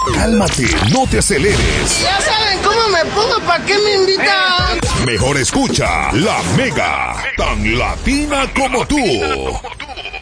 Cálmate, no te aceleres. Ya saben cómo me pongo, ¿para qué me invitan? Mejor escucha La Mega, tan latina como tú.